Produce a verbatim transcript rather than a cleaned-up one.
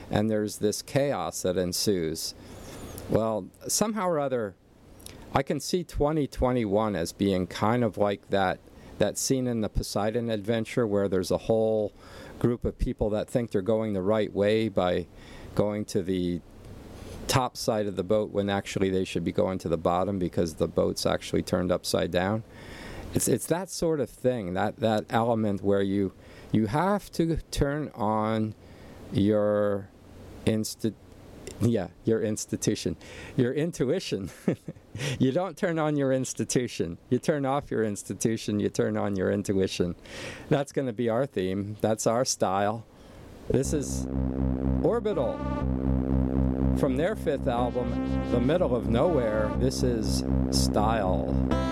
and there's this chaos that ensues. Well, somehow or other, I can see twenty twenty-one as being kind of like that that scene in the Poseidon Adventure where there's a whole group of people that think they're going the right way by going to the top side of the boat when actually they should be going to the bottom because the boat's actually turned upside down. It's it's that sort of thing, that, that element where you you have to turn on your insti- yeah, your institution, your intuition. You don't turn on your institution. You turn off your institution, you turn on your intuition. That's going to be our theme. That's our style. This is Orbital. From their fifth album, The Middle of Nowhere, this is Style.